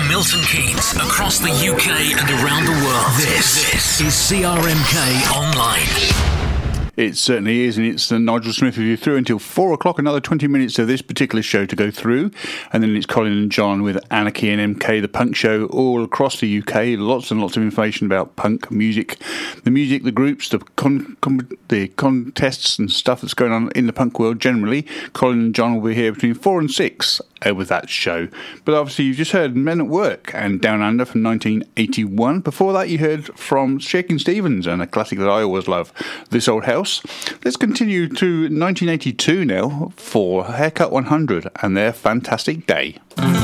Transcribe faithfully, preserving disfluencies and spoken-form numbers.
From Milton Keynes, across the U K and around the world, this, this is C R M K Online. It certainly is, and it's uh, Nigel Smith with you through until four o'clock, another twenty minutes of this particular show to go through, and then it's Colin and John with Anarchy and M K, the punk show all across the U K, lots and lots of information about punk music, the music, the groups, the con- con- the contests and stuff that's going on in the punk world generally. Colin and John will be here between four and six uh, with that show. But obviously you've just heard Men at Work and Down Under from nineteen eighty-one. Before that you heard from Shakin' Stevens and a classic that I always love, This Old House. Let's continue to nineteen eighty-two now for Haircut one hundred and their Fantastic Day.